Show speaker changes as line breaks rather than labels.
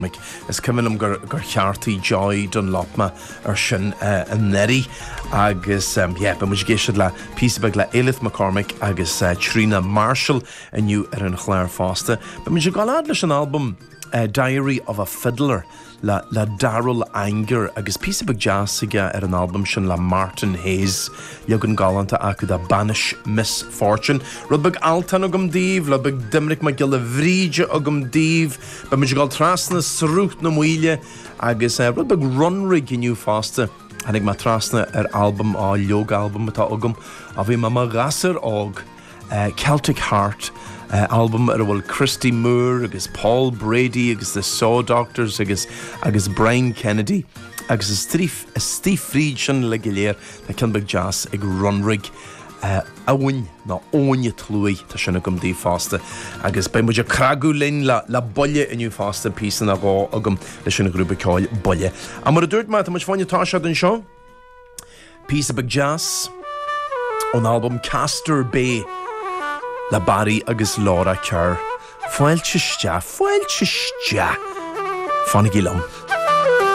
Is cymryd gur cheartaí joy don lopma sin yn neri agus ba mwys geisiad la písabag la Elith McCormick agus Trina Marshall aniu yn chléir fásta. Ba mwys galad leis an album Diary of a Fiddler la Darrell Anger agus písabag jazz siga an album sin la Martin Hayes jogan galanta acu da Banish Misfortune rudbag altan ogum dív la bag dimric magilla vríide ogum dív ba mwys gal trasna srúcht na muile agus rudbag runrig iniu fásta hanig ma trasna album log album atá ogum a bhí ma gasar og Celtic Heart album bhfuil Christy Moore agus Paul Brady agus the Saw Doctors agus Brian Kennedy agus Steve Fried sin le giléir na cinbeg jazz ag runrig ahain na óine tlúi tá sinna gom dí fásta agus ba muidir cragú linn la bolle iniu fásta písan a gá agam le sinna grúpa ceáil bolle. A mar a dúirt mai tá muid fáinne tá sead an seo písabeg jazz an album Castor Bay la Barry agus Laura Kerr. Fáilte stea. Fánig í lom.